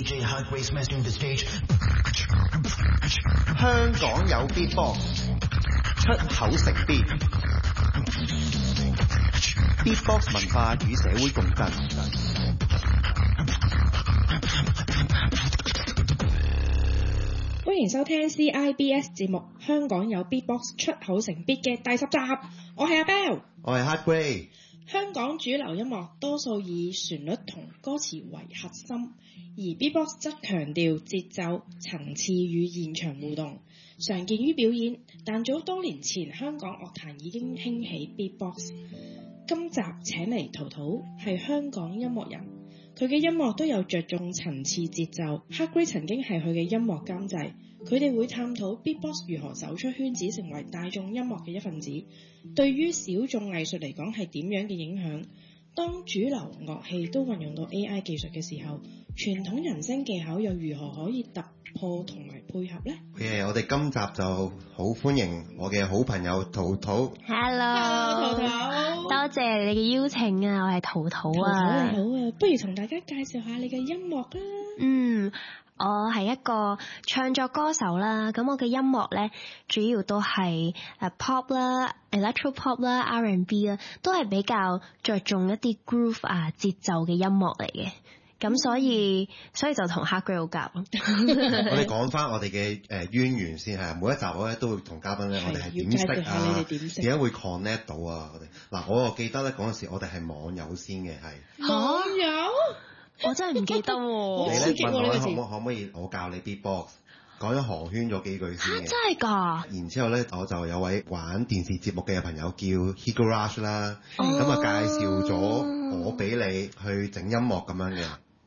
DJ Hardway smashing the stage. 香港有 Beatbox， 出口成 Beat。Beatbox 文化與社會共振。 歡迎收聽 CIBS 節目《香港有 Beatbox 出口成 Beat》嘅第10集，我係阿 Bell， 我係 Hardway。 香港主流音樂多數以旋律同歌詞為核心，而 Beatbox 則強調節奏、層次與現場互動，常見於表演。但早多年前，香港樂壇已經興起 Beatbox。今集請嚟陶陶，係香港音樂人，佢嘅音樂都有着重層次節奏。Hardway 曾經係佢嘅音樂監製，佢哋會探討 Beatbox 如何走出圈子，成為大眾音樂嘅一份子。對於小眾藝術嚟講係點樣嘅影響？當主流樂器都運用到 AI 技術嘅時候，傳統人聲技巧又如何可以突破同埋配合呢？ 我哋今集就好歡迎我嘅好朋友陶陶。 Hello， 陶陶， 多謝你嘅邀請啊！我係陶陶啊。 陶陶你好啊，不如同大家介紹下你嘅音樂啦。 我係一個唱作歌手啦，咁我嘅音樂咧主要都係pop 啦、electro pop 啦、R&B 啦，都係比較着重一啲 groove 啊節奏嘅音樂嚟嘅，咁所以就同 Hardway 好夾咯。 我哋講翻我哋嘅淵源先係，每一集我咧都會同嘉賓咧，我哋係點識啊？點解會 connect 到啊？我哋嗱，我記得咧嗰陣時我哋係網友先嘅，係網友。 我真係唔記得喎。 好刺激喎呢個字。 可唔可以我教你 Beatbox， 講咗寒暄咗幾句先嘅。 真係㗎。然之後咧，我就有位玩電視節目嘅朋友叫 Higurash 啦，咁啊介紹咗我俾你去整音樂咁樣嘅。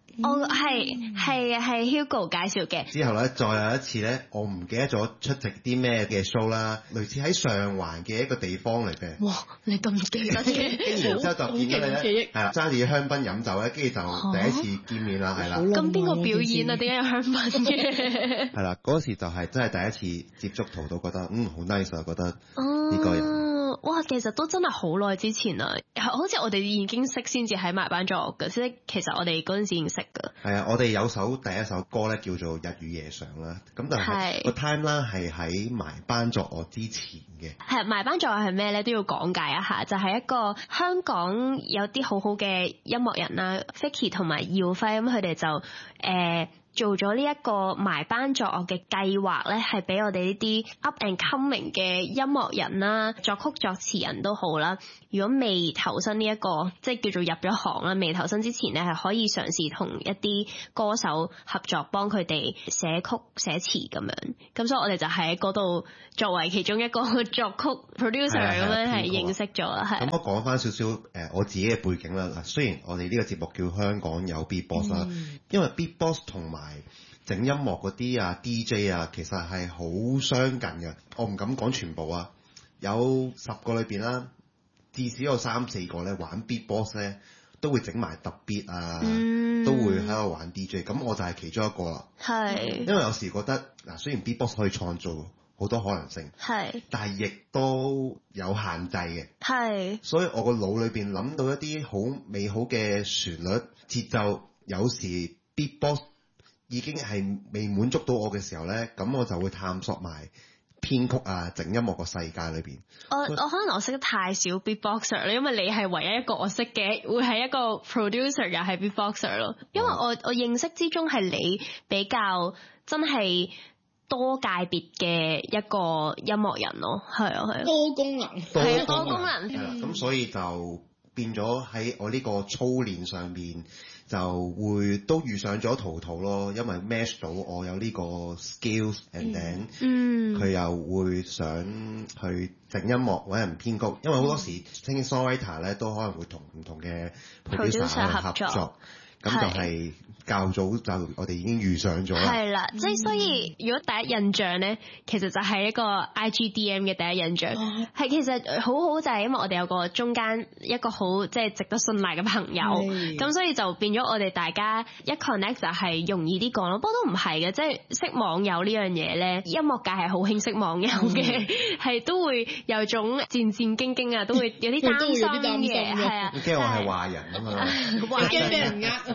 係 Hugo 介紹嘅。之後咧，再有一次咧，我唔記得咗出席啲咩嘅 show 啦，類似喺上環嘅一個地方嚟嘅。 哇！你咁記得嘅？ 跟住然之後就見到你咧，係啦，揸住香檳飲酒咧，跟住就第一次見面啦，係啦。 咁邊個表演啊？點解有香檳嘅？ 係啦，嗰時就係真係第一次接觸陶陶，覺得好 nice 啊，覺得呢個人。 哇，其實都真係好耐之前啦，好似我哋已經識先至喺埋班作樂嘅，即係其實我哋嗰陣時已經識㗎。係啊，我哋有第一首歌咧叫做《日與夜上》啦，咁但係個 timeline 係喺埋班作樂之前嘅。係埋班作樂係咩咧？都要講解一下，就係一個香港有啲好好嘅音樂人啦 ，Vicky 同埋耀輝，咁佢哋就做咗呢一個埋班作樂嘅計劃咧，係俾我哋呢啲 up and coming 嘅音樂人啦，作曲作詞人都好啦。如果未投身呢一個，即係叫做入咗行啦，未投身之前咧，係可以嘗試同一啲歌手合作，幫佢哋寫曲寫詞咁樣。咁所以我哋就喺嗰度作為其中一個作曲 producer 咁樣係認識咗啦。係。咁我講翻少少我自己嘅背景啦。嗱，雖然我哋呢個節目叫香港有 Beatbox 啦，因為 Beatbox 同埋整音樂嗰啲啊 DJ 啊，其實係好相近嘅。我唔敢講全部啊，有10個裏邊啦，至少有3-4個咧玩 Beatbox 咧，都會整埋特別啊，都會喺度玩 DJ。咁我就係其中一個啦。係。因為有時覺得嗱，雖然 Beatbox 可以創造好多可能性，係，但係亦都有限制嘅。係。所以我個腦裏邊諗到一啲好美好嘅旋律節奏，有時 Beatbox已經係未滿足到我嘅時候咧，咁我就會探索埋編曲啊，整音樂個世界裏邊。我可能我識得太少 beatboxer 啦，因為你係唯一一個我識嘅，會係一個 producer 又係 beatboxer 咯。因為我認識之中係你比較真係多界別嘅一個音樂人咯。係啊係啊，多功能係啊多功能。係啦，咁所以就變咗喺我呢個操練上面，就會都遇上咗陶陶咯，因為 match 到我有呢個 skills and then 佢又會想去整音樂揾人編曲，因為好多時 singer-songwriter 咧都可能會同唔同嘅 producer 合作。咁就係較早就我哋已經遇上咗啦。係啦，即係所以如果第一印象咧，其實就係一個 IGDM 嘅第一印象。係其實好好就係因為我哋有個中間一個好即係值得信賴嘅朋友，咁所以就變咗我哋大家一 connect 就係容易啲講咯。不過都唔係嘅，即係識網友呢樣嘢咧，音樂界係好興識網友嘅，係都會有種戰戰兢兢啊，都會有啲擔心嘅，係啊。驚我係壞人啊嘛，驚俾人呃。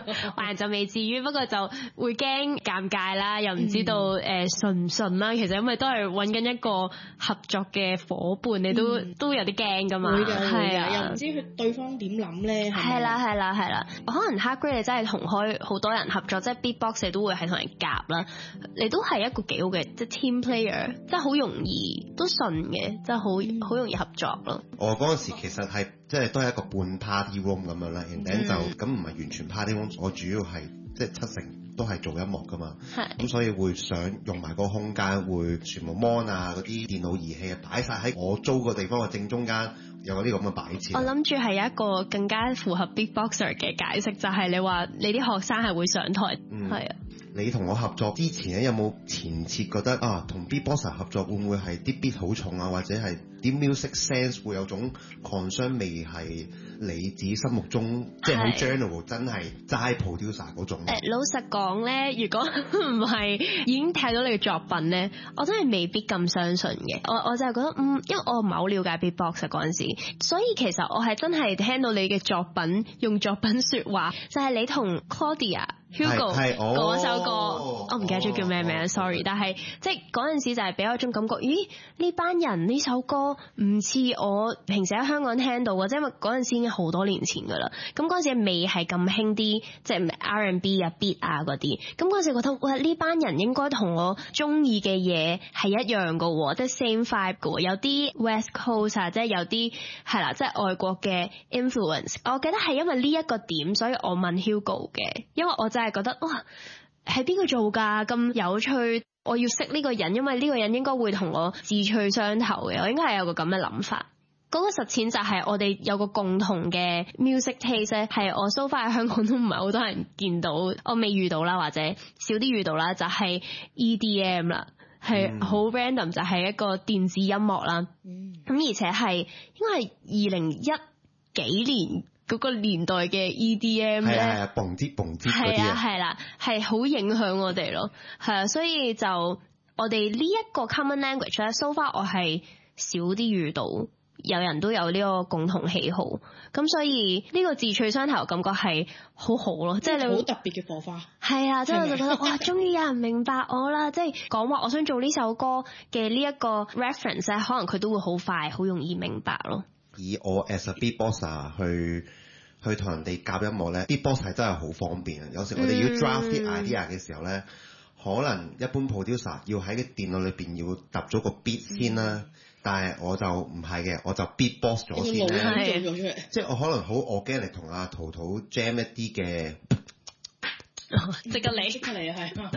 壞人就未至於，不過就會驚尷尬啦，又唔知道順唔順啦。其實因為都係揾緊一個合作嘅夥伴，你都有啲驚噶嘛。係啊， 又唔知佢對方點諗咧。 係啦，可能 Heartbreak 你真係同開好多人合作，即係 beatbox 你都會係同人夾啦。你都係一個幾好嘅即係 team player，即係好容易都順嘅，即係好容易合作咯。 我嗰陣時其實係即係都係一個半 party room 咁樣啦，然後就咁唔係完全 party room，我主要係即係70%都係做音樂噶嘛，咁所以會想用埋個空間，會全部 mon 啊嗰啲電腦儀器啊擺晒喺我租個地方嘅正中間，有嗰啲咁嘅擺設。 我諗住係有一個更加符合 beatboxer 嘅解釋，就係你話你啲學生係會上台，係啊。 你同我合作之前咧，有冇前設覺得啊，同 beatboxer 合作會唔會係啲 beat 好重啊，或者係啲 music sense 會有種 concern 味係你自己心目中即係好 general 真係齋 producer 嗰種？ 老實講咧，如果唔係已經睇到你嘅作品咧，我真係未必咁相信嘅。我就係覺得因為我唔係好了解 beatboxer 嗰陣時，所以其實我係真係聽到你嘅作品用作品說話，就係你同 Claudia。Hugo 嗰首歌，我唔記得咗叫咩名，sorry。但係即係嗰陣時就係俾我一種感覺，咦？呢班人呢首歌唔似我平時喺香港聽到嘅，即係因為嗰陣時已經好多年前㗎啦。咁嗰陣時未係咁興啲即係 R&B 啊、beat 啊嗰啲。咁嗰陣時覺得，哇！呢班人應該同我中意嘅嘢係一樣㗎，即係 same vibe 㗎。有啲 West Coast 啊，即係有啲係啦，即係外國嘅 influence。我記得係因為呢一個點，所以我問 Hugo 嘅，因為我真係覺得哇，係邊個做㗎？咁有趣，我要識呢個人，因為呢個人應該會同我志趣相投嘅，我應該係有個咁嘅諗法。嗰個實踐就係我哋有個共同嘅 music taste， 係我 so far 喺香港都唔係好多人見到，我未遇到啦，或者少啲遇到啦，就係 EDM 啦，係好 random， 就係一個電子音樂啦。咁而且係應該係2010幾年嗰個年代嘅 EDM 咧， 係啊，蹦啲嗰啲啊， 係啦，係好影響我哋咯，係啊，所以就我哋呢一個 common language 咧 so far 我係少啲遇到有人都有呢個共同喜好，咁所以呢個志趣相投感覺係好好咯，即係你好特別嘅火花。 係啊，即係我就覺得哇，終於有人明白我啦，即係講話我想做呢首歌嘅呢一個 reference 咧，可能佢都會好快好容易明白咯。 以我 as a beatboxer 去同人哋夾音樂咧，beatbox 係真係好方便啊！有時我哋要 draft 啲 idea 嘅時候咧，可能一般 producer 要喺個電腦裏邊要揼咗個 beat 先啦，但係我就唔係嘅，我就 beatbox 咗先咧，即係我可能好 organic 同阿陶陶 jam 一啲嘅， 即刻嚟係，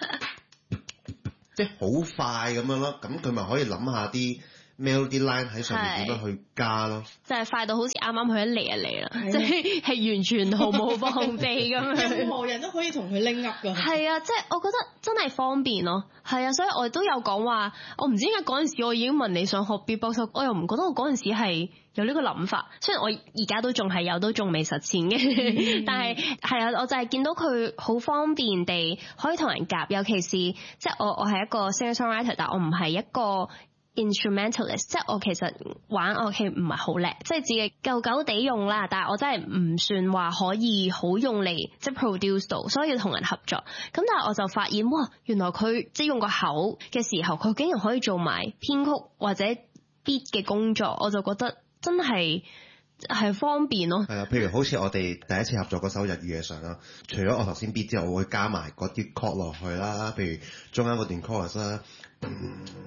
即係好快咁樣咯，咁佢咪可以諗下啲 melody line 喺上面點樣去加咯，就係快到好似啱啱佢一嚟就嚟啦，即係完全毫無防備咁樣， 任何人都可以同佢拎 up 噶。 係啊，即係我覺得真係方便咯。係啊，所以我都有講話，我唔知點解嗰陣時我已經問你想學 beatbox，我又唔覺得我嗰陣時係有呢個諗法。雖然我而家都仲係有，都仲未實踐嘅，但係係啊，我就係見到佢好方便地可以同人夾，尤其是即係我係一個 singer-songwriter， 但我唔係一個instrumentalist， 即係我其實玩樂器唔係好叻，即係自己夠夠地用啦，但係我真係唔算話可以好用嚟即係 produce 到，所以要同人合作。咁但係我就發現，哇，原來佢即係用個口嘅時候，佢竟然可以做埋編曲或者 beat 嘅工作，我就覺得真係方便咯。 係啊，譬如好似我哋第一次合作嗰首日與夜上啦，除咗我頭先 beat 之後，我會加埋嗰啲 chord 落去啦，譬如中間嗰段 chorus 啦。